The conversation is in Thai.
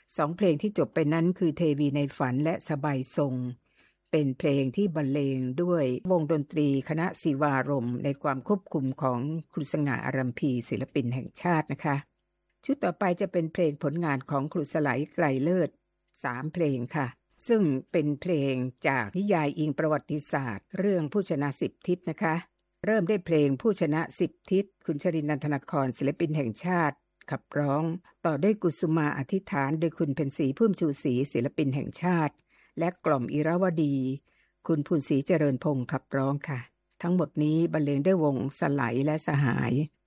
2เพลงที่จบไปนั้นคือเทวีในฝันและสบายทรงเป็นเพลงที่บรรเลงด้วยวงดนตรีคณะศิวารมณ์ในความควบคุมของครูสง่าอารัมพีศิลปินแห่งชาตินะคะชุดต่อไปจะเป็นเพลงผลงานของครูสไหลไกรเลิศ3เพลงค่ะซึ่งเป็นเพลงจากนิยายอิงประวัติศาสตร์เรื่องผู้ชนะ10ทิศนะคะเริ่มด้วยเพลงผู้ชนะ10ทิศคุณชรินทร์ นันทนครศิลปินแห่งชาติขับร้องต่อด้วยกุสุมาอธิษฐานโดยคุณเพ็ญศรีพุ่มชูศรีศิลปินแห่งชาติและกล่อมอิราวดีคุณภูนศรีเจริญพงศ์ขับร้องค่ะทั้งหมดนี้บรรเลงด้วยวงสไหลและสหาย